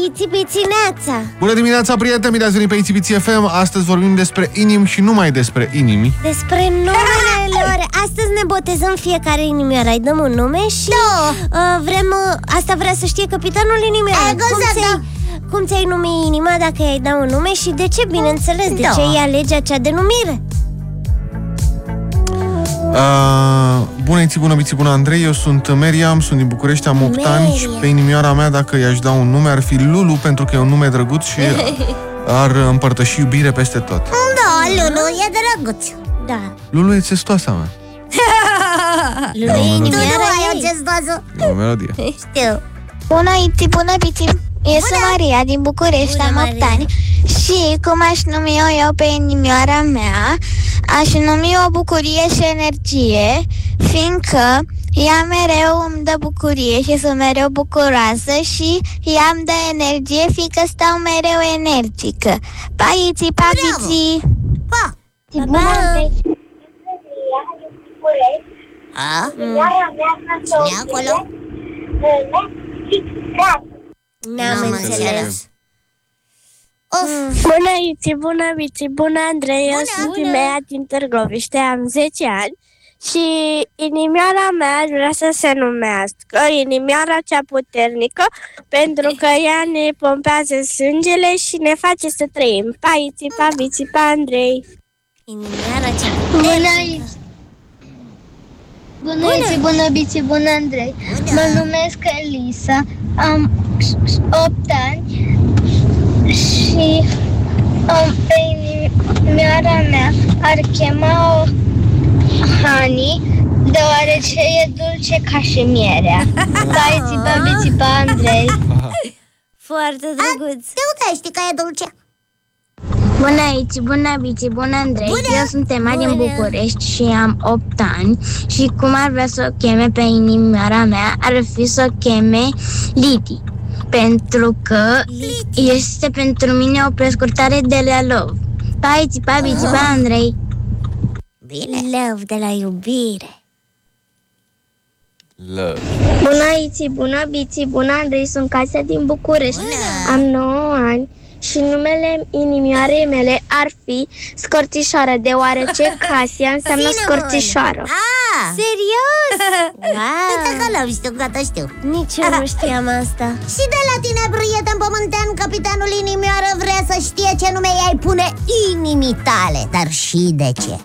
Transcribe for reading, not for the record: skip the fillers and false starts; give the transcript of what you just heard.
Itibițineața! Bună dimineața, prieteni, bine ați venit pe Itibiți FM. Astăzi vorbim despre inimi și numai despre inimi. Despre numele lor. Astăzi ne botezăm fiecare inimioară. Îi dăm un nume și asta vrea să știe capitanul inimioară. Cum ți-ai numi inima dacă i-ai da un nume și de ce, bineînțeles, de ce îi alegi acea denumire? Bună, bună, biții, bună, Andrei. Eu sunt Meriam, sunt din București, am 8 ani și pe inimioara mea, dacă i-aș da un nume, ar fi Lulu, pentru că e un nume drăguț și ar împărtăși iubire peste tot. Da, Lulu e drăguț. Da. Lulu e țestoasa mea. Lulu e inimioara ei. E o melodie. Știu. Bună, Iti, bună, Biții. Eu sunt Maria din București, am 8 ani. Și cum aș numi eu pe inimioara mea, aș numi o bucurie și energie, fiindcă ea mereu îmi dă bucurie și sunt mereu bucuroasă și ea îmi dă energie, fiindcă stau mereu energică. Pa, Iti, pa, Biții! Pa! Bună, Cine acolo? N-am înțeles. Bună, Iți, bună, Biții, bună, Andrei. Eu sunt Timea din Târgoviște, am 10 ani și inimioara mea aș vrea să se numească inimioara cea puternică, pentru că ea ne pompează sângele și ne face să trăim. Pa, Iți, pa, Biții, pa, Andrei. Inimioara cea puternică. Bună, Iți, bună, Biții, bună, Andrei. Mă numesc Elisa, am 8 ani și pe inimioara mea ar chema-o Hani, deoarece e dulce ca și mierea. Bai, țipa, bițipa, Andrei. Foarte drăguț. De unde știi că e dulce? Bună, Iți, bună, Biții, bună, Andrei. Eu sunt Emma din București și am 8 ani și cum ar vrea să o cheme pe inimioara mea, ar fi să o cheme Liti. Pentru că este pentru mine o prescurtare de la love. Pa, Iți, pa, Biții, pa, Andrei. Bine. Love de la iubire. Love. Bună, Iți, bună, Biții, bună, Andrei. Sunt Casia din București. Am 9 ani și numele inimioarei mele ar fi Scorțișoară, deoarece Casia înseamnă scorțișoară. Serios? Uite că l-am știu, gata, știu. Nici eu nu știam asta. Și de la tine, prieten pământean, capitanul inimioară vrea să știe ce nume i-ai pune inimii tale. Dar și de ce?